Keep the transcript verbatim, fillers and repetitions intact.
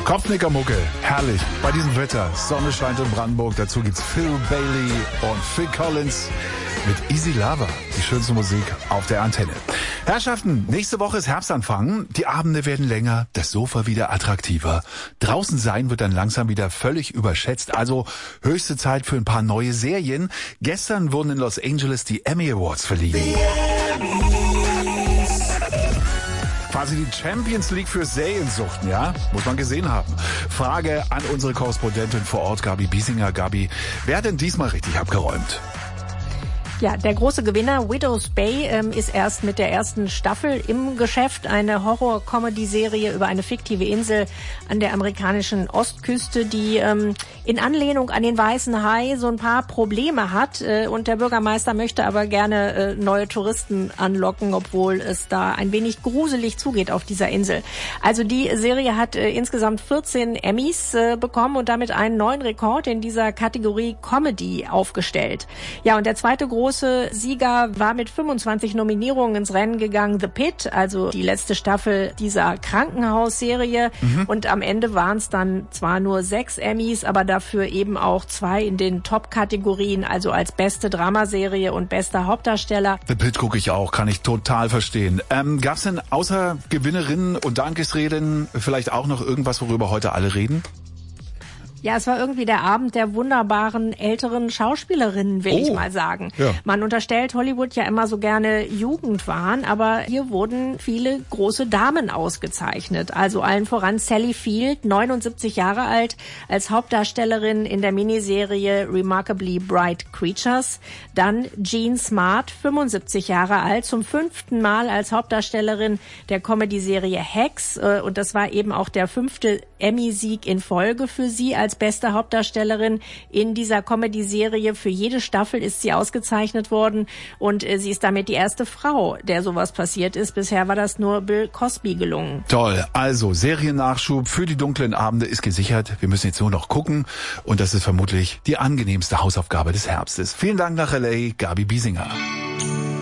Kopfnickermucke, herrlich. Bei diesem Wetter, Sonne scheint in Brandenburg, dazu gibt's Phil Bailey und Phil Collins mit Easy Lover. Die schönste Musik auf der Antenne. Herrschaften, nächste Woche ist Herbstanfang. Die Abende werden länger, das Sofa wieder attraktiver. Draußen sein wird dann langsam wieder völlig überschätzt. Also höchste Zeit für ein paar neue Serien. Gestern wurden in Los Angeles die Emmy Awards verliehen. Quasi die Champions League für Seriensuchten, ja? Muss man gesehen haben. Frage an unsere Korrespondentin vor Ort, Gabi Biesinger. Gabi, wer hat denn diesmal richtig abgeräumt? Ja, der große Gewinner Widow's Bay ähm, ist erst mit der ersten Staffel im Geschäft. Eine Horror-Comedy-Serie über eine fiktive Insel an der amerikanischen Ostküste, die ähm, in Anlehnung an den Weißen Hai so ein paar Probleme hat. Äh, und der Bürgermeister möchte aber gerne äh, neue Touristen anlocken, obwohl es da ein wenig gruselig zugeht auf dieser Insel. Also die Serie hat äh, insgesamt vierzehn Emmys äh, bekommen und damit einen neuen Rekord in dieser Kategorie Comedy aufgestellt. Ja, und der zweite große große Sieger war mit fünfundzwanzig Nominierungen ins Rennen gegangen, The Pit, also die letzte Staffel dieser Krankenhausserie. Mhm. Und am Ende waren es dann zwar nur sechs Emmys, aber dafür eben auch zwei in den Top-Kategorien, also als beste Dramaserie und bester Hauptdarsteller. The Pit gucke ich auch, kann ich total verstehen. Ähm, gab es denn außer Gewinnerinnen und Dankesreden vielleicht auch noch irgendwas, worüber heute alle reden? Ja, es war irgendwie der Abend der wunderbaren älteren Schauspielerinnen, will oh, ich mal sagen. Ja. Man unterstellt Hollywood ja immer so gerne Jugendwahn, aber hier wurden viele große Damen ausgezeichnet. Also allen voran Sally Field, neunundsiebzig Jahre alt, als Hauptdarstellerin in der Miniserie Remarkably Bright Creatures. Dann Jean Smart, fünfundsiebzig Jahre alt, zum fünften Mal als Hauptdarstellerin der Comedy-Serie Hacks. Und das war eben auch der fünfte Emmy-Sieg in Folge für sie als beste Hauptdarstellerin in dieser Comedy-Serie. Für jede Staffel ist sie ausgezeichnet worden und äh, sie ist damit die erste Frau, der sowas passiert ist. Bisher war das nur Bill Cosby gelungen. Toll. Also Seriennachschub für die dunklen Abende ist gesichert. Wir müssen jetzt nur noch gucken und das ist vermutlich die angenehmste Hausaufgabe des Herbstes. Vielen Dank nach L A, Gabi Biesinger.